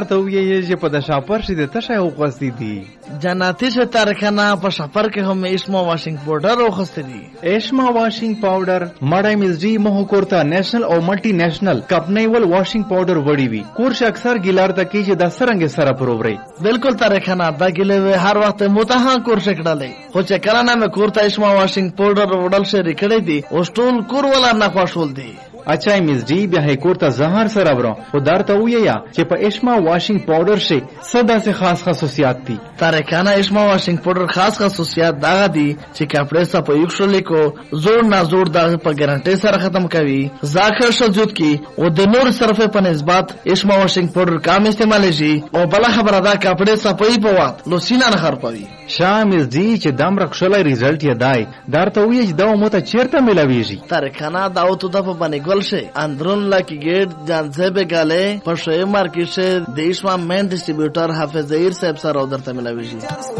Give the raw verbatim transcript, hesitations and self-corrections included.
ته ویې چې په د شاپر شي د تشه وغوستې دي. جناتي سے تارخانه په شاپر کې هم اشما واشنګ پاوډر وغوستې دي. اشما واشنګ پاوډر مړای مزدي مه کورته نېشنل او ملټي نېشنل کپنیول واشنګ پاوډر وړي وي. کورش اکثر ګیلار ته کې چې د سرنګ سره پرووري. بالکل تارخانه دا ګلې هر وخت متها کورش کړلې. خو چې کله نه مې کورته اشما واشنګ پاوډر وړل شي ریکړې دي او ټول کور ولا نه خوشول دي. اچھا مزدی بیا هیکور ته زهر سره ورو او درته ویا چې په اشما واشنګ پاوډر شي صدا سے خاص خصوصیات دي. تارکانه اشما واشنګ پاوډر خاص خصوصیات دا دي چې کپڑے صفه یوښلې کو زور نه زور دا په ګارانټي سره ختم کوي. ذاکر شجود کی او د نور صرفه په نسبت اشما واشنګ پاوډر کم استعمال شي او بل خبره دا کپڑے صفه په وخت لو سینا نه خر پوي. شامل دی چې دم رخصلې ریزلټ یې دای درته وی چې دا مو ته چیرته ملاويږي. تارکانه دا او ته د په باندې گلشه اندرون لاکی گیٹ جانزیب گاله پر شوی مارکیٹ سے دیشما مین ڈسٹریبیوٹر حافظ ظہیر صاحب سر ادھر تملا ویجی.